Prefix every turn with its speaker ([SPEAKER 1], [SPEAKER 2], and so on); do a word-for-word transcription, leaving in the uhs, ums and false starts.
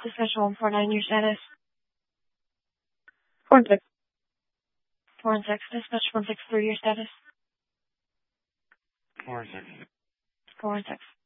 [SPEAKER 1] Dispatch one four nine, your status.
[SPEAKER 2] Four and six.
[SPEAKER 1] Four and six. Dispatch one six three, your status.
[SPEAKER 3] Four and six.
[SPEAKER 1] Four and six.